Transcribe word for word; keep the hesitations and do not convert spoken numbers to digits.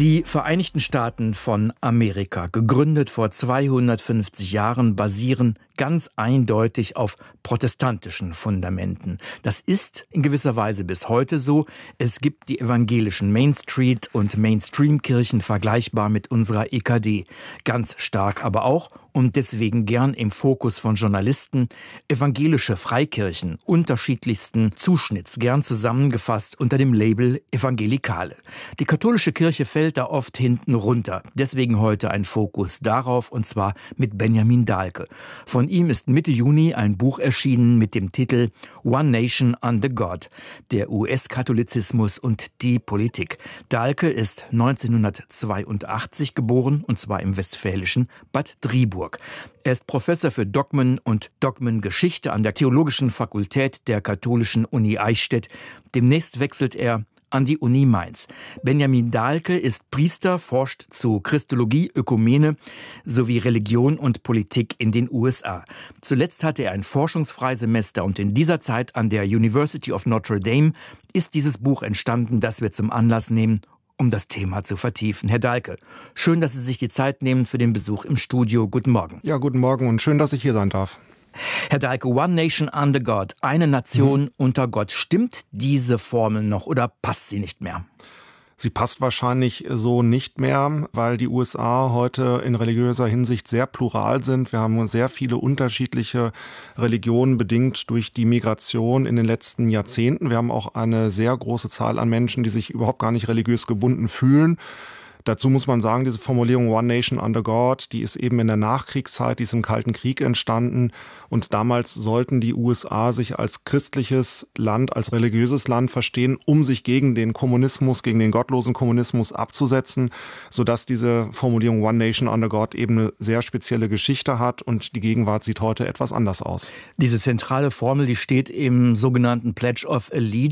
Die Vereinigten Staaten von Amerika, gegründet vor zweihundertfünfzig Jahren, basieren ganz eindeutig auf protestantischen Fundamenten. Das ist in gewisser Weise bis heute so. Es gibt die evangelischen Main Street- und Mainstream-Kirchen vergleichbar mit unserer E K D. Ganz stark aber auch und deswegen gern im Fokus von Journalisten, evangelische Freikirchen unterschiedlichsten Zuschnitts, gern zusammengefasst unter dem Label Evangelikale. Die katholische Kirche fällt da oft hinten runter. Deswegen heute ein Fokus darauf, und zwar mit Benjamin Dahlke. Von ihm ist Mitte Juni ein Buch erschienen mit dem Titel One Nation Under God, der U S-Katholizismus und die Politik. Dahlke ist neunzehnhundertzweiundachtzig geboren, und zwar im westfälischen Bad Driburg. Er ist Professor für Dogmen und Dogmengeschichte an der Theologischen Fakultät der Katholischen Uni Eichstätt. Demnächst wechselt er an die Uni Mainz. Benjamin Dahlke ist Priester, forscht zu Christologie, Ökumene sowie Religion und Politik in den U S A. Zuletzt hatte er ein Forschungsfreisemester und in dieser Zeit an der University of Notre Dame ist dieses Buch entstanden, das wir zum Anlass nehmen, um das Thema zu vertiefen. Herr Dahlke, schön, dass Sie sich die Zeit nehmen für den Besuch im Studio. Guten Morgen. Ja, guten Morgen und schön, dass ich hier sein darf. Herr Dahlke, One Nation Under God, eine Nation mhm. unter Gott. Stimmt diese Formel noch oder passt sie nicht mehr? Sie passt wahrscheinlich so nicht mehr, weil die U S A heute in religiöser Hinsicht sehr plural sind. Wir haben sehr viele unterschiedliche Religionen, bedingt durch die Migration in den letzten Jahrzehnten. Wir haben auch eine sehr große Zahl an Menschen, die sich überhaupt gar nicht religiös gebunden fühlen. Dazu muss man sagen, diese Formulierung One Nation Under God, die ist eben in der Nachkriegszeit, die ist im Kalten Krieg entstanden. Und damals sollten die U S A sich als christliches Land, als religiöses Land verstehen, um sich gegen den Kommunismus, gegen den gottlosen Kommunismus abzusetzen, sodass diese Formulierung One Nation Under God eben eine sehr spezielle Geschichte hat und die Gegenwart sieht heute etwas anders aus. Diese zentrale Formel, die steht im sogenannten Pledge of Allegiance.